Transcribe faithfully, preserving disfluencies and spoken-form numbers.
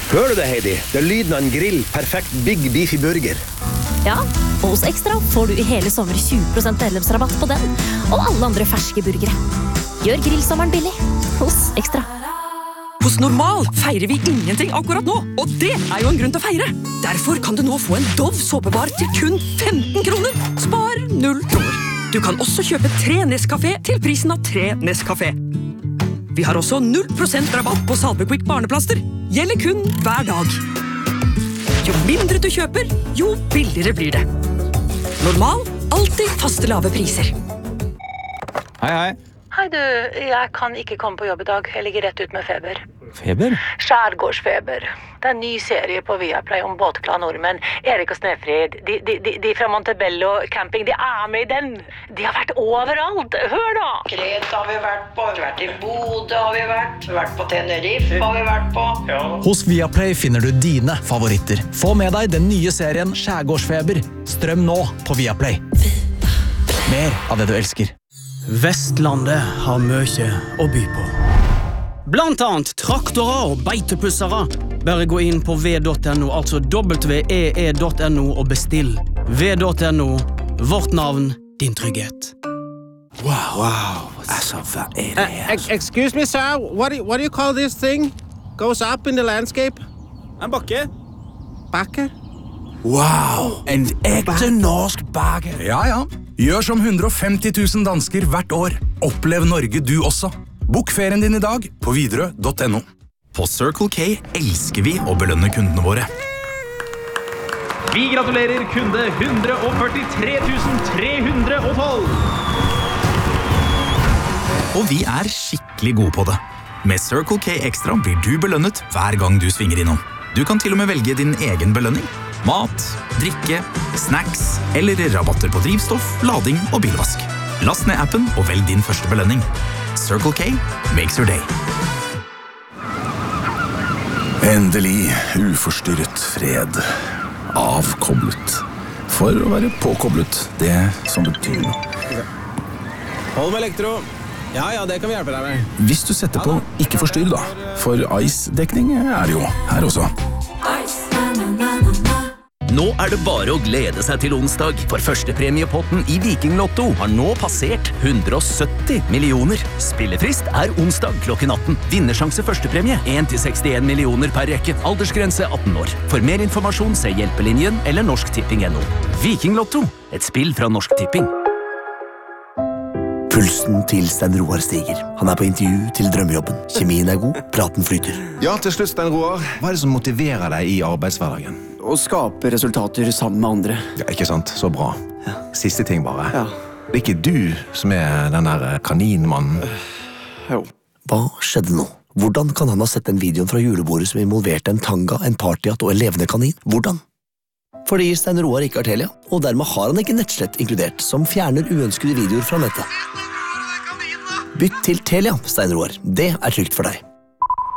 Hører du det, Heidi? Det er lyden av en grill, perfekt Big Beefy Burger. Ja, og hos Extra får du i hele sommer tjue prosent medlemsrabatt på den, og alle andre ferske burgere. Gjør grillsommeren billig hos Extra. Hos Normal feirer vi ingenting akkurat nå, og det er jo en grunn til å feire. Derfor kan du nå få en Dove såpebar til kun femten kroner. Spar null kroner. Du kan også kjøpe tre Nescafé til prisen av tre Nescafé. Vi har også null prosent rabatt på Salvequick barneplaster. Gjelder kun hver dag. Jo mindre du kjøper, jo billigere blir det. Normal, alltid faste lave priser. Hei, hei. Hei du, jeg kan ikke komme på jobb i dag. Jeg ligger rett ut med feber. Feber? Skjærgårdsfeber. Det er en ny serie på Viaplay om båtglade nordmenn. Erik og Snefrid, de, de, de, de fra Montebello camping, de er med i den. De har vært overalt. Hør da! Kreta har vi vært på, vi har vært i Bodø har vi vært, vi har vært på Tenerife har vi vært på. Ja. Hos Viaplay finner du dine favoritter. Få med deg den nye serien Skjærgårdsfeber. Strøm nå på Viaplay. Mer av det du elsker. Vestlandet har mye å by på. Blant annet traktorer og beitepussere. Bare gå inn på v punktum no, altså w e e punktum no og bestill. v punktum no, vårt navn, din trygghet. Wow, wow. Altså, hva er det her? Uh, excuse me, sir. What do, you, what do you call this thing? Goes up in the landscape? En bakke. Bakke? Wow, en ekte norsk bakke. Ja, ja. Gjør som hundre og femti tusen dansker hvert år. Opplev Norge du også. Bok ferien din i dag på Widerøe punktum no. På Circle K elsker vi å belønne kundene våre. Vi gratulerer kunde one hundred forty-three thousand three hundred twelve. Og vi er skikkelig gode på det. Med Circle K Extra blir du belønnet hver gang du svinger innom. Du kan til og med velge din egen belønning. Mat, drikke, snacks eller rabatter på drivstoff, lading og bilvask. Last ned appen og velg din første belønning. Circle K makes your day. Endelig uforstyrret fred. Avkoblet. For å være påkoblet, det som betyr noe. Hold med elektro. Ja, ja, det kan vi hjelpe deg med. Hvis du setter på ikke forstyrr da, for Ice-dekning er det jo her også. Nå er det bare å glede seg til onsdag, for førstepremiepotten i Viking Lotto har nå passert one hundred seventy millioner. Spillefrist er onsdag klokken atten. Vinnersjanse førstepremie one til sekstien millioner per rekke. Aldersgrense atten år. For mer informasjon se Hjelpelinjen eller Norsk Tipping punktum no. Viking Lotto, et spill fra Norsk Tipping. Pulsen til Stein Roar stiger. Han er på intervju til drømmejobben. Kjemien er god, praten flyter. Ja, til slutt, Stein Roar. Hva er det som motiverer deg i arbeidshverdagen? Å skape resultater sammen med andre. Ja, ikke sant? Så bra. Ja. Siste ting bare. Ja. Det er ikke du som er den der kaninmannen. Jo. Hva skjedde nå? Hvordan kan han ha sett den videoen fra julebordet som involverte en tanga, en partyhatt og en levende kanin? Hvordan? Fordi Stein Roar ikke har Telia, og dermed har han ikke nettslett inkludert, som fjerner uønskede videoer fra nettet. Bytt til Telia, Stein Roar. Det er trygt for deg.